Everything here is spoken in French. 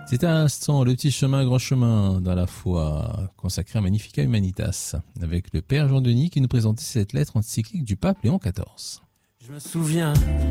C'est à l'instant le petit chemin, grand chemin dans la foi, consacré à Magnificat Humanitas, avec le Père Jean-Denis qui nous présentait cette lettre encyclique du pape Léon XIV. Je me souviens